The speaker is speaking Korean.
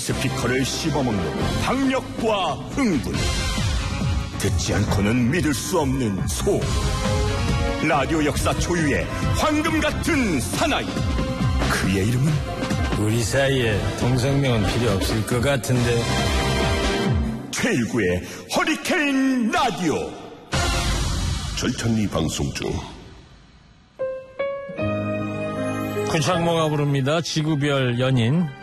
스피커를 씹어먹는 박력과 흥분, 듣지 않고는 믿을 수 없는 소음, 라디오 역사 초유의 황금 같은 사나이, 그의 이름은 우리 사이에 동성명은 필요 없을 것 같은데. 최일구의 허리케인 라디오. 절찬리 방송 중. 구창모가 부릅니다. 지구별 연인.